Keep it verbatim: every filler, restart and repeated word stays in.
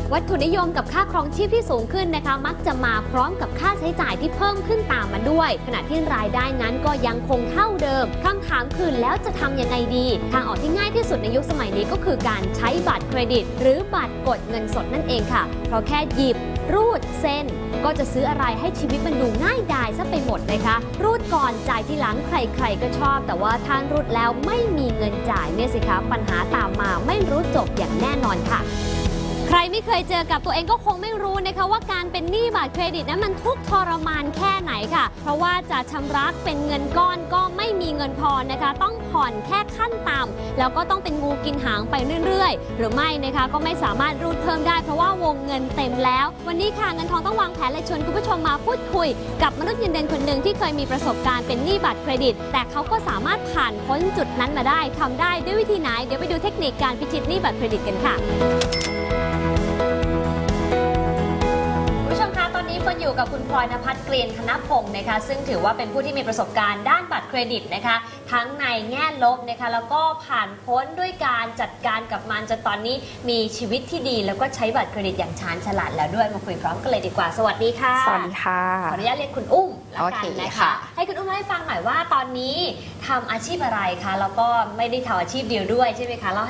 วัตถุนิยมกับค่าครองชีพที่สูงขึ้นนะคะมักจะมาพร้อมกับค่าใช้จ่ายที่เพิ่มขึ้นตามมาด้วยขณะที่รายได้นั้นก็ยังคงเท่าเดิมคำถามคือแล้วจะทำยังไงดีทางออกที่ง่ายที่สุดในยุคสมัยนี้ก็คือการใช้บัตรเครดิตหรือบัตรกดเงินสดนั่นเองค่ะเพราะแค่หยิบรูดเซ็นก็จะซื้ออะไรให้ชีวิตมันดูง่ายดายซะไปหมดนะคะรูดก่อนจ่ายทีหลังใครๆก็ชอบแต่ว่าถ้ารูดแล้วไม่มีเงินจ่ายเนี่ยสิคะปัญหาตามมาไม่รู้จบอย่างแน่นอนค่ะใครไม่เคยเจอกับตัวเองก็คงไม่รู้นะคะว่าการเป็นหนี้บัตรเครดิตนั้นมันทุกข์ทรมานแค่ไหนค่ะเพราะว่าจะชำระเป็นเงินก้อนก็ไม่มีเงินพอนะคะต้องผ่อนแค่ขั้นต่ำแล้วก็ต้องเป็นงูกินหางไปเรื่อยๆหรือไม่นะคะก็ไม่สามารถรูดเพิ่มได้เพราะว่าวงเงินเต็มแล้ววันนี้ค่ะเงินทองต้องวางแผนเลยชวนคุณผู้ชมมาพูดคุยกับมนุษย์เงินเดือนคนหนึ่งที่เคยมีประสบการณ์เป็นหนี้บัตรเครดิตแต่เขาก็สามารถผ่านพ้นจุดนั้นมาได้ทำได้ด้วยวิธีไหนเดี๋ยวไปดูเทคนิคการพิชิตหนี้บัตรเครดิตกันค่ะตอนนี้เฟิร์นอยู่กับคุณพลอยณภัทรเกรียนคณพงศ์นะคะซึ่งถือว่าเป็นผู้ที่มีประสบการณ์ด้านบัตรเครดิตนะคะทั้งในแง่ลบนะคะแล้วก็ผ่านพ้นด้วยการจัดการกับมันจนตอนนี้มีชีวิตที่ดีแล้วก็ใช้บัตรเครดิตอย่างชาญฉลาดแล้วด้วยมาคุยพร้อมกันเลยดีกว่าสวัสดีค่ะสวัสดีค่ะขออนุญาตเรียกคุณอุ้มแล้วกันนะคะให้คุณอุ้มเล่าให้ฟังหน่อยว่าตอนนี้ทำอาชีพอะไรคะแล้วก็ไม่ได้ทำอาชีพเดียวด้วยใช่ไหมคะ